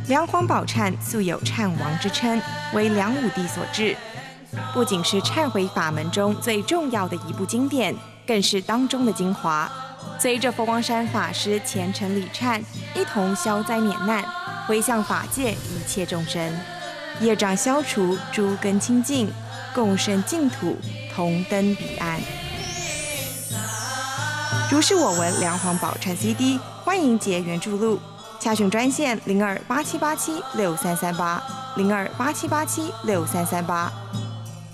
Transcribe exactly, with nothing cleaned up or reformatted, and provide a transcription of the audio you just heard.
梁皇宝忏素有忏王之称，为梁武帝所制。不仅是忏悔法门中最重要的一部经典，更是当中的精华。随着佛光山法师虔诚礼忏，一同消灾免难，回向法界一切众生，业障消除，诸根清净，共生净土，同登彼岸。如是我闻梁皇宝忏 C D， 欢迎结缘注录。洽询专线零二八七八七六三三八零二八七八七六三三八。